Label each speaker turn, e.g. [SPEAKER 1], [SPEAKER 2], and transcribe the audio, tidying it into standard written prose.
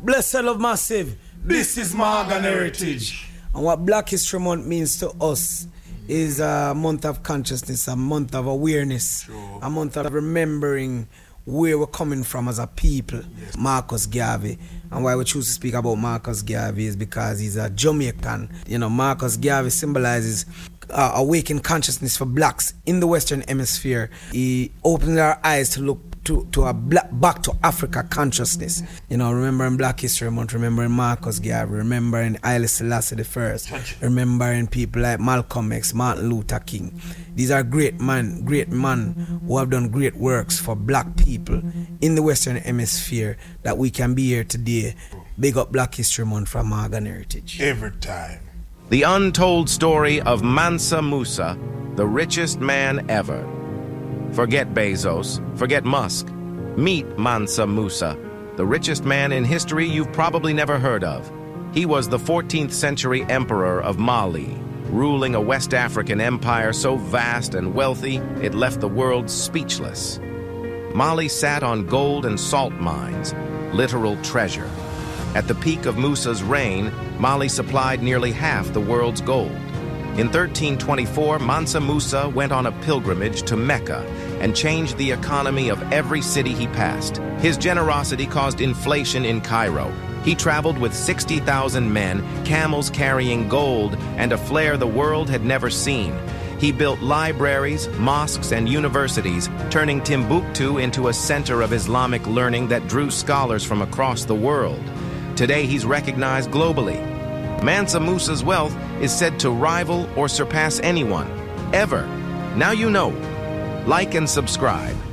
[SPEAKER 1] Blessed Love Massive.
[SPEAKER 2] This is Morgan Heritage.
[SPEAKER 1] And what Black History Month means to us is a month of consciousness, a month of awareness, a month of remembering where we're coming from as a people. Yes. Marcus Garvey. And why we choose to speak about Marcus Garvey is because he's a Jamaican. You know, Marcus Garvey symbolizes awakened consciousness for blacks in the Western Hemisphere. He opened our eyes to look to a back to Africa consciousness. You know, remembering Black History Month, remembering Marcus Garvey, remembering Haile Selassie I, remembering people like Malcolm X, Martin Luther King. These are great men who have done great works for black people in the Western Hemisphere that we can be here today. Big up Black History Month from Morgan Heritage.
[SPEAKER 2] Every time.
[SPEAKER 3] The untold story of Mansa Musa, the richest man ever. Forget Bezos, forget Musk. Meet Mansa Musa, the richest man in history you've probably never heard of. He was the 14th century emperor of Mali, ruling a West African empire so vast and wealthy it left the world speechless. Mali sat on gold and salt mines, literal treasure. At the peak of Musa's reign, Mali supplied nearly half the world's gold. In 1324, Mansa Musa went on a pilgrimage to Mecca and changed the economy of every city he passed. His generosity caused inflation in Cairo. He traveled with 60,000 men, camels carrying gold, and a flair the world had never seen. He built libraries, mosques, and universities, turning Timbuktu into a center of Islamic learning that drew scholars from across the world. Today, he's recognized globally. Mansa Musa's wealth is said to rival or surpass anyone, ever. Now you know. Like and subscribe.